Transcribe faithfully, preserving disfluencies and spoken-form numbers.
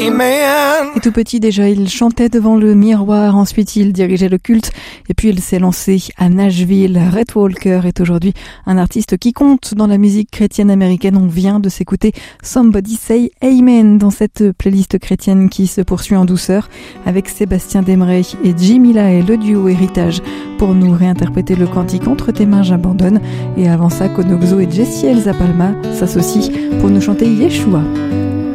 Amen. Et tout petit déjà, il chantait devant le miroir, ensuite il dirigeait le culte et puis il s'est lancé à Nashville. Rhett Walker est aujourd'hui un artiste qui compte dans la musique chrétienne américaine. On vient de s'écouter Somebody Say Amen dans cette playlist chrétienne qui se poursuit en douceur avec Sébastien Demeret et Jimmy Lahaye, le duo Héritage, pour nous réinterpréter le cantique Entre tes mains j'abandonne. Et avant ça, Konoxo et Jessie Elsa Palma s'associent pour nous chanter Yeshua.